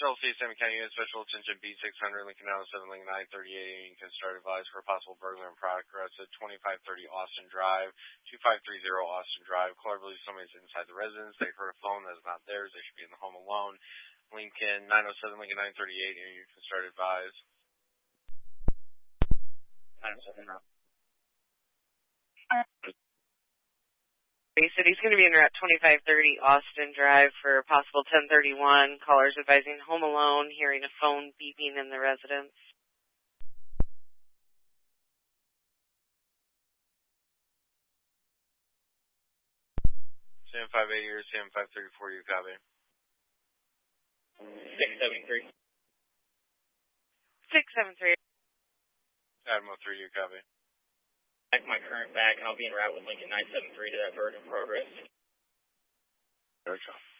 City, Salmon County, Special Attention B600, Lincoln 907, Lincoln 938, Lincoln start advised for a possible burglar and product arrest at 2530 Austin Drive, 2530 Austin Drive. Caller believes somebody's inside the residence. They heard a phone that is not theirs. They should be in the home alone. Lincoln 907, Lincoln 938, and you can start advised. 907. City's going to be in route 2530 Austin Drive for possible 1031. Callers advising home alone, hearing a phone beeping in the residence. Sam 580 or Sam 534, you copy. 673. 673. Admiral 3, you copy. Back my current back, and I'll be en route with Lincoln 973 to that bird in progress. Good job.